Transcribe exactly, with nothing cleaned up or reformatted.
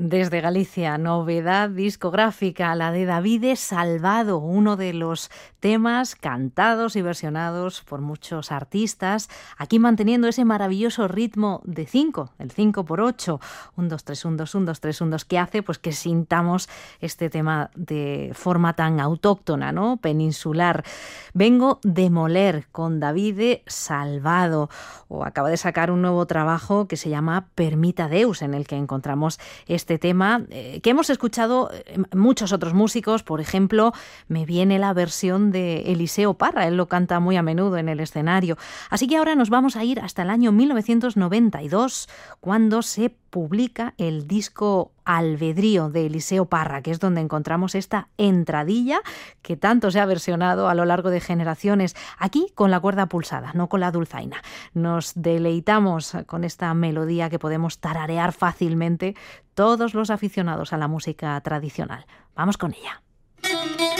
Desde Galicia, novedad discográfica, la de Davide Salvado, uno de los temas cantados y versionados por muchos artistas, aquí manteniendo ese maravilloso ritmo de cinco, el cinco por ocho, un, dos, tres, un, dos, un, dos, tres, un, dos, que hace pues que sintamos este tema de forma tan autóctona, ¿no? Peninsular. Vengo de Moler con Davide Salvado, o acaba de sacar un nuevo trabajo que se llama Permita Deus, en el que encontramos este tema eh, que hemos escuchado muchos otros músicos. Por ejemplo, me viene la versión de Eliseo Parra, él lo canta muy a menudo en el escenario. Así que ahora nos vamos a ir hasta el año mil novecientos noventa y dos, cuando se publica el disco Albedrío de Eliseo Parra, que es donde encontramos esta entradilla que tanto se ha versionado a lo largo de generaciones, aquí con la cuerda pulsada, no con la dulzaina. Nos deleitamos con esta melodía que podemos tararear fácilmente todos los aficionados a la música tradicional. Vamos con ella.